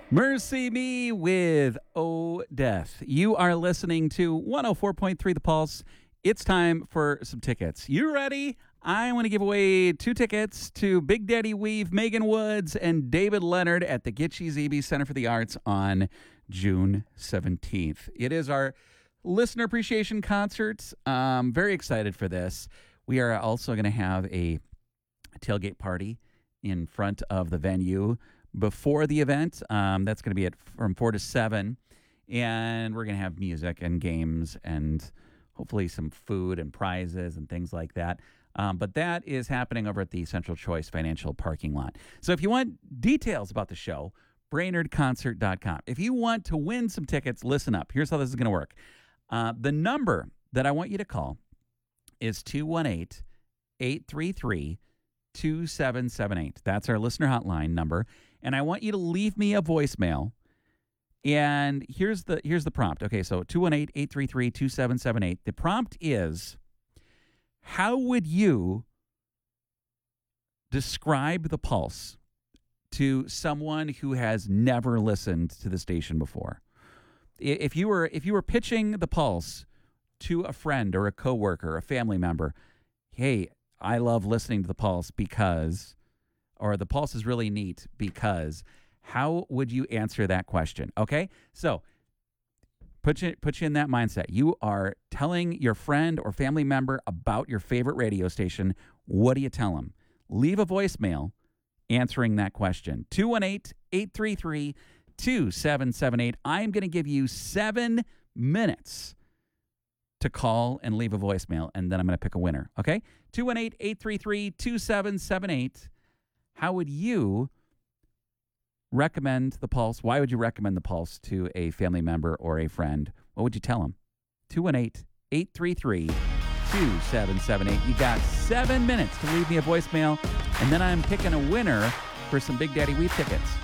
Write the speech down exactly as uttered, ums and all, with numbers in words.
Mercy Me with Oh Death. You are listening to one oh four point three The Pulse. It's time for some tickets. You ready? I want to give away two tickets to Big Daddy Weave, Megan Woods, and David Leonard at the Gitche Zebe Center for the Arts on June seventeenth. It is our listener appreciation concert. I'm very excited for this. We are also going to have a tailgate party in front of the venue before the event. Um, that's going to be at from four to seven, and we're going to have music and games and hopefully some food and prizes and things like that. Um, but that is happening over at the Central Choice Financial parking lot. So if you want details about the show, brainerd concert dot com. If you want to win some tickets, listen up. Here's how this is going to work. Uh, the number that I want you to call is two one eight, eight three three, two seven seven eight. That's our listener hotline number. And I want you to leave me a voicemail. And here's the here's the prompt. Okay, so two one eight, eight three three, two seven seven eight. The prompt is, how would you describe the Pulse to someone who has never listened to the station before? If you were if you were pitching the Pulse to a friend or a coworker, a family member, hey, I love listening to the Pulse because, or the Pulse is really neat because, how would you answer that question? Okay, so put you put you in that mindset. You are telling your friend or family member about your favorite radio station. What do you tell them? Leave a voicemail answering that question. two one eight, eight three three, two seven seven eight. I am going to give you seven minutes to call and leave a voicemail, and then I'm going to pick a winner. Okay, two one eight, eight three three, two seven seven eight. How would you recommend the Pulse? Why would you recommend the Pulse to a family member or a friend? What would you tell them? two one eight, eight three three, two seven seven eight. You got seven minutes to leave me a voicemail, and then I'm picking a winner for some Big Daddy Weave tickets.